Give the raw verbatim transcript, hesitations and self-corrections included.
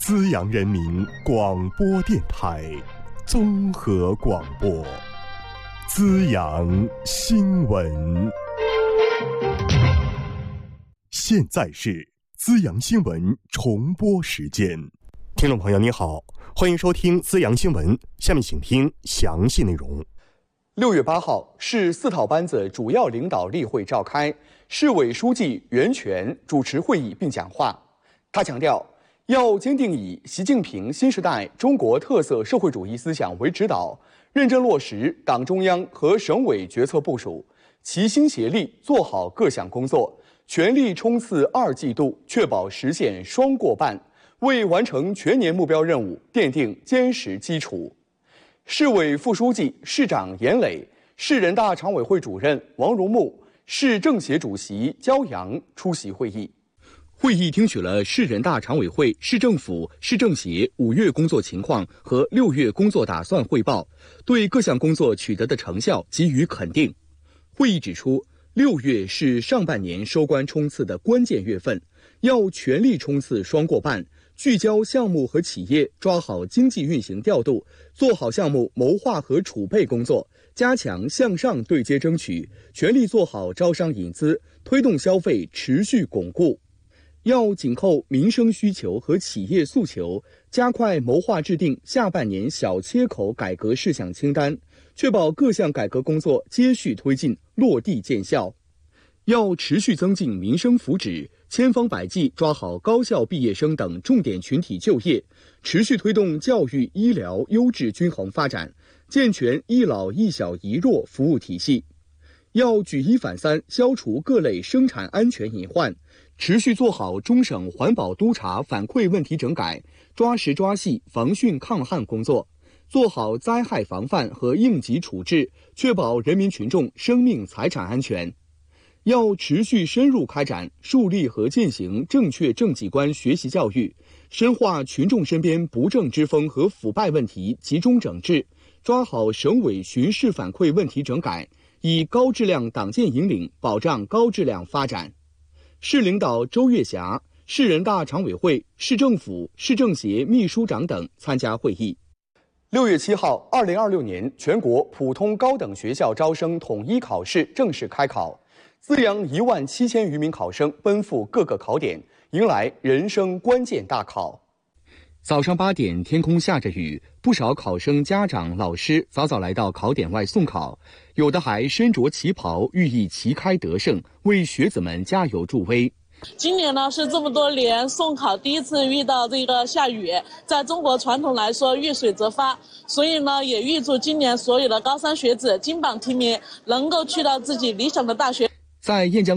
资阳人民广播电台综合广播，资阳新闻。现在是资阳新闻重播时间。听众朋友您好，欢迎收听资阳新闻，下面请听详细内容。 六月八号，市四套班子主要领导例会召开，市委书记袁泉主持会议并讲话。他强调，要坚定以习近平新时代中国特色社会主义思想为指导，认真落实党中央和省委决策部署，齐心协力做好各项工作，全力冲刺二季度，确保实现双过半，为完成全年目标任务奠定坚实基础。市委副书记、市长严磊，市人大常委会主任王荣木，市政协主席焦阳出席会议。会议听取了市人大常委会、市政府、市政协五月工作情况和六月工作打算汇报，对各项工作取得的成效给予肯定。会议指出，六月是上半年收官冲刺的关键月份，要全力冲刺双过半，聚焦项目和企业，抓好经济运行调度，做好项目谋划和储备工作，加强向上对接争取，全力做好招商引资，推动消费持续巩固。要紧扣民生需求和企业诉求，加快谋划制定下半年小切口改革事项清单，确保各项改革工作接续推进，落地见效。要持续增进民生福祉，千方百计抓好高校毕业生等重点群体就业，持续推动教育、医疗优质均衡发展，健全一老一小一弱服务体系。要举一反三，消除各类生产安全隐患，持续做好中省环保督查反馈问题整改，抓实抓细防汛抗旱工作，做好灾害防范和应急处置，确保人民群众生命财产安全。要持续深入开展树立和践行正确政绩观学习教育，深化群众身边不正之风和腐败问题集中整治，抓好省委巡视反馈问题整改，以高质量党建引领保障高质量发展。市领导周月霞、市人大常委会、市政府、市政协秘书长等参加会议。六月七号，二零二六年全国普通高等学校招生统一考试正式开考。资阳一万七千余名考生奔赴各个考点，迎来人生关键大考。早上八点，天空下着雨，不少考生、家长、老师早早来到考点外送考，有的还身着旗袍，寓意旗开得胜，为学子们加油助威。 今年呢是这么多年送考第一次遇到这个下雨，在中国传统来说遇水则发，所以呢也预祝今年所有的高三学子金榜题名，能够去到自己理想的大学。 在燕江